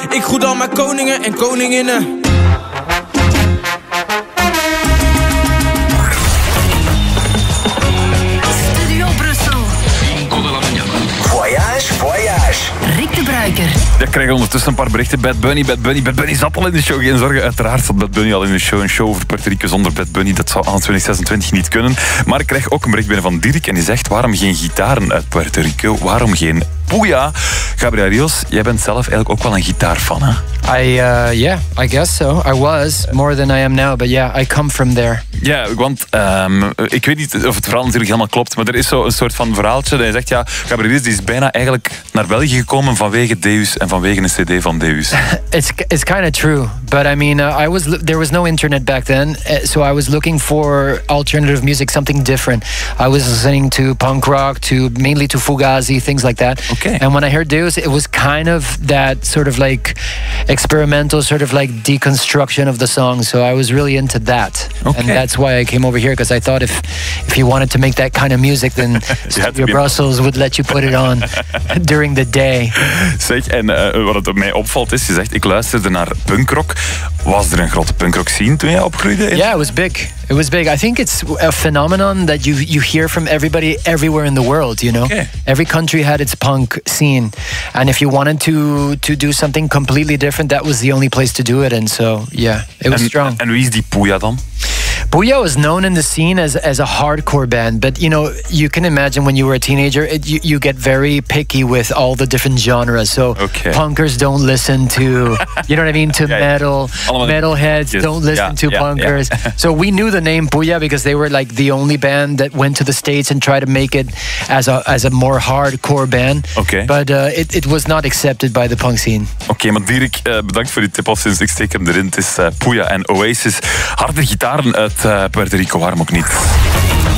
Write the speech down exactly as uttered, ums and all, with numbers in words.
Ik groet al mijn koningen en koninginnen. Studio Brussel. Voyage, voyage. Rick de Bruiker. Ja, ik krijg ondertussen een paar berichten. Bad Bunny, Bad Bunny. Bad Bunny zat al in de show. Geen zorgen, uiteraard zat Bad Bunny al in de show. Een show over Puerto Rico zonder Bad Bunny, dat zou aan twintig zesentwintig niet kunnen. Maar ik krijg ook een bericht binnen van Dirk en die zegt: waarom geen gitaren uit Puerto Rico? Waarom geen Puya? Gabriel Rios, jij bent zelf eigenlijk ook wel een gitaarfan, hè? I, uh, yeah, I guess so. I was, more than I am now. But yeah, I come from there. Ja, want um, ik weet niet of het verhaal natuurlijk helemaal klopt, maar er is zo een soort van verhaaltje dat je zegt, ja, Gabriel Rios die is bijna eigenlijk naar België gekomen vanwege Deus en vanwege een cd van Deus. It's it's kind of true, but I mean, uh, I was there was no internet back then, uh, so I was looking for alternative music, something different. I was listening to punk rock, to mainly to Fugazi, things like that. Okay. And when I heard Deus, it was kind of that sort of like experimental, sort of like deconstruction of the song. So I was really into that, okay. and that's why I came over here, because I thought if if you wanted to make that kind of music, then Studio Brussels would let you put it on during the day. Zeg, en uh, wat het mij opvalt is, je zegt, ik luisterde naar punkrock. Was er een grote punkrock scene toen jij opgroeide? Yeah, it was big. It was big. I think it's a phenomenon that you you hear from everybody everywhere in the world, you know? Okay. Every country had its punk scene. And if you wanted to to do something completely different, that was the only place to do it. And so, yeah, it was en, strong. En wie is die Puya dan? Puya was known in the scene as as a hardcore band, but you know, you can imagine when you were a teenager, it, you, you get very picky with all the different genres. So okay. punkers don't listen to, you know what I mean, to yeah, metal. yeah. Metalheads Yes. don't listen yeah, to yeah, punkers. Yeah. So we knew the name Puya because they were like the only band that went to the States and tried to make it as a as a more hardcore band. Okay. But uh, it, it was not accepted by the punk scene. Oké, okay, maar Dirk, uh, bedankt voor die tip al sinds ik steek hem erin. Het is uh, Puya en Oasis. Harde gitaren uit uh, Puerto Rico, waarom ook niet?